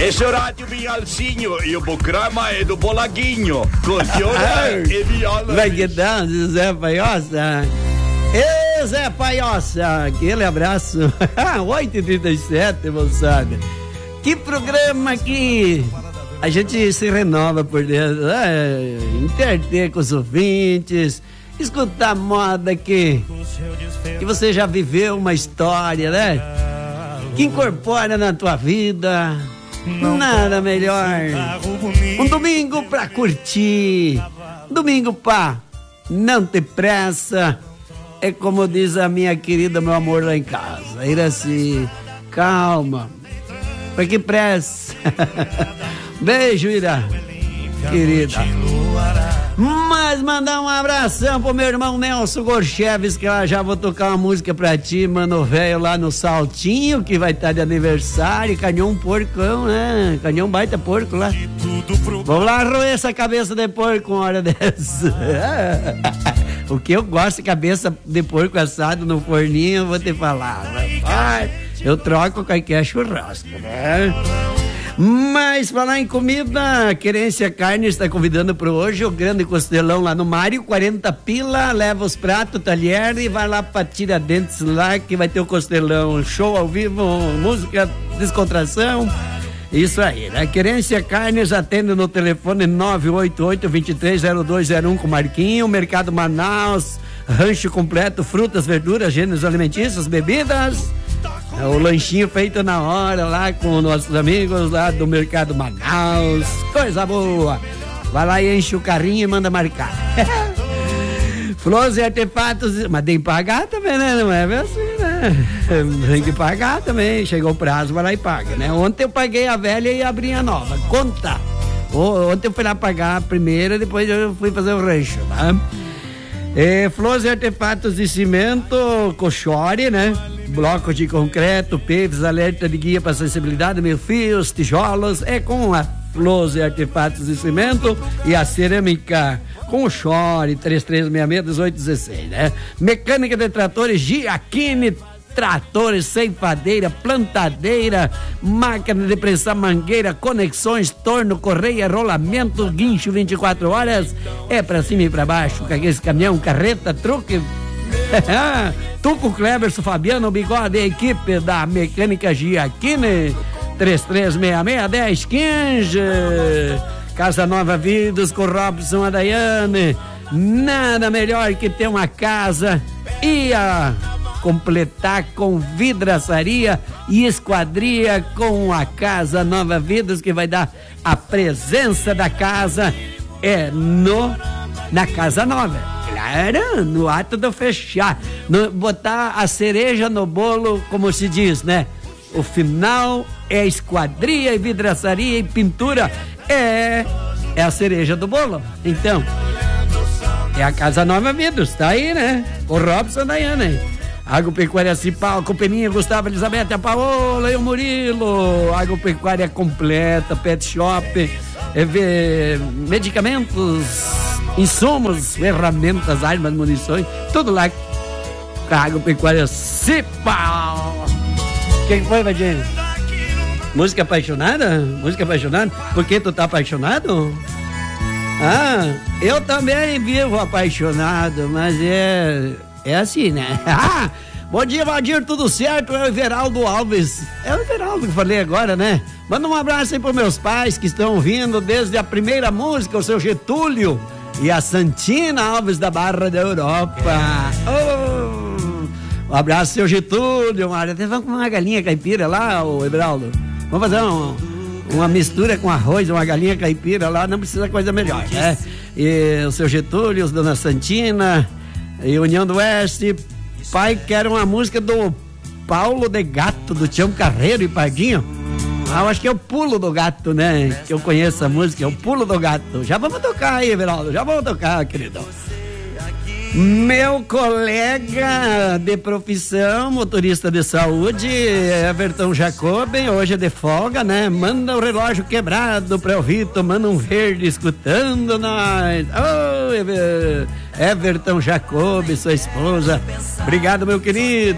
Esse é o rádio Vinhalzinho e o programa é do Bolaguinho. Colchona e viola. Vai que dá, Zé Paiossa. Ê, Zé Paiossa, aquele abraço. 8h37, moçada. Que programa que a gente se renova por dentro. Interter com os ouvintes, escutar moda que você já viveu uma história, né? Que incorpora na tua vida. Nada melhor. Um domingo pra curtir. Domingo pra não ter pressa. É como diz a minha querida, meu amor lá em casa. Iraci, calma. Pra que pressa? Beijo, Ira, querida. Mas mandar um abração pro meu irmão Nelson Gorcheves, que eu já vou tocar uma música pra ti, mano velho, lá no Saltinho, que vai estar de aniversário. Canhou um porcão, né? Canhou um baita porco lá. Vamos lá roer essa cabeça de porco uma hora dessa. O que eu gosto de cabeça de porco assado no forninho, eu vou te falar. Rapaz, eu troco qualquer churrasco, né? Mas falar em comida, Querência Carne está convidando para hoje o grande costelão lá no Mário, 40 pila, leva os pratos, talher e vai lá para Tiradentes lá que vai ter o costelão, show ao vivo, música, descontração, isso aí, né? Querência Carnes atende no telefone 988-230201 com Marquinho, Mercado Manaus, rancho completo, frutas, verduras, gêneros alimentícios, bebidas. O lanchinho feito na hora lá com nossos amigos lá do Mercado Manaus. Coisa boa. Vai lá e enche o carrinho e manda marcar. Flores e artefatos. Mas tem que pagar também, né? Não é assim, né? Tem que pagar também. Chegou o prazo, vai lá e paga, né? Ontem eu paguei a velha e abri a nova. Conta. Ontem eu fui lá pagar a primeira, depois eu fui fazer o rancho, tá? Flores e artefatos de cimento, Cochore, né? Blocos de concreto, PVs, alerta de guia para sensibilidade, mil fios, tijolos, é com a Flores e artefatos de cimento e a cerâmica com o Chore, 3366-1816, né? Mecânica de tratores, Giacchini, tratores, ceifadeira, plantadeira, máquina de pressar, mangueira, conexões, torno, correia, rolamento, guincho 24 horas, é pra cima e pra baixo, com esse caminhão, carreta, truque. Tuco, Cleberson, Fabiano, Bigode, a equipe da Mecânica Giacchini, 3366-1015. Casa Nova Vidas com Robson Adaiane. Nada melhor que ter uma casa e a completar com vidraçaria e esquadria com a Casa Nova Vidas, que vai dar a presença da casa na Casa Nova. Claro, no ato de fechar, botar a cereja no bolo, como se diz, né? O final é esquadria e vidraçaria e pintura, é a cereja do bolo. Então, é a Casa Nova Vidros, tá aí, né? O Robson Daiane. Agropecuária Cipal, com Peninha, Gustavo, Elizabeth, a Paola e o Murilo. Agropecuária completa, pet shop, medicamentos, insumos, ferramentas, armas, munições, tudo lá com a Agropecuária Cipal. Quem foi, Vadinho? Música apaixonada? Música apaixonada? Por que tu tá apaixonado? Eu também vivo apaixonado, mas é assim, né? Bom dia, Valdir, tudo certo? É o Everaldo Alves. É o Everaldo que falei agora, né? Manda um abraço aí pros meus pais que estão ouvindo desde a primeira música, o seu Getúlio e a Santina Alves da Barra da Europa. Um abraço, seu Getúlio. Até vamos comer uma galinha caipira lá, ô Everaldo. Vamos fazer uma mistura com arroz, uma galinha caipira lá, não precisa coisa melhor, né? E o seu Getúlio, dona Santina e União do Oeste. Pai, quer uma música do Paulo de Gato, do Tião Carreiro e Pardinho. Eu acho que é o Pulo do Gato, né? Que eu conheço a música, é o Pulo do Gato. Já vamos tocar aí, Everaldo, já vamos tocar, querido. Meu colega de profissão, motorista de saúde, Everton Jacoben, hoje é de folga, né? Manda o relógio quebrado pra eu vir tomando um verde, escutando nós. Everton Jacoben, sua esposa. Obrigado, meu querido.